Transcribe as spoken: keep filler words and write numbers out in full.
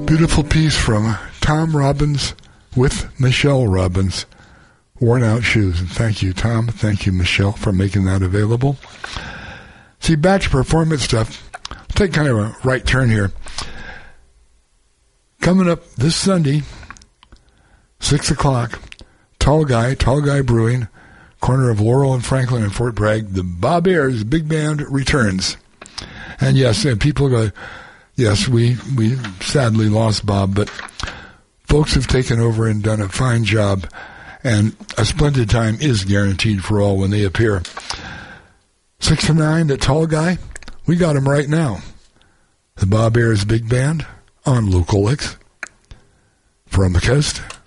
Beautiful piece from Tom Robbins with Michelle Robbins, Worn Out Shoes. And thank you, Tom. Thank you, Michelle, for making that available. See, back to performance stuff. I'll take kind of a right turn here. Coming up this Sunday, six o'clock, Tall Guy, Tall Guy Brewing, corner of Laurel and Franklin in Fort Bragg, the Bob Ayers Big Band returns. And yes, and people go, yes, we, we sadly lost Bob, but folks have taken over and done a fine job, and a splendid time is guaranteed for all when they appear. Six to nine, the Tall Guy, we got him right now. The Bob Ayers Big Band on Local X from the coast.